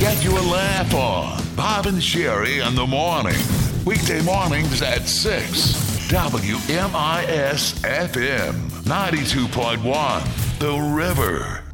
get you a laugh on. Bob and Sherry in the morning. Weekday mornings at 6. WMIS FM 92.1. The River.